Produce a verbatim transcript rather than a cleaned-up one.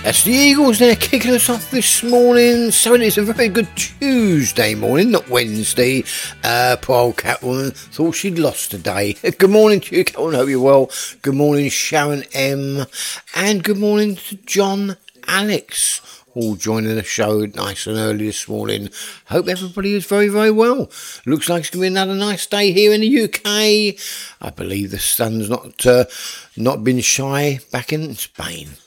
That's the Eagles there kicking us off this morning. So it's a very good Tuesday morning, not Wednesday. Uh, poor old Catwoman thought she'd lost today. Good morning to you, Catwoman. Hope you're well. Good morning, Sharon M. And good morning to John Alex, all joining the show nice and early this morning. Hope everybody is very, very well. Looks like it's going to be another nice day here in the U K. I believe the sun's not uh, not been shy back in Spain.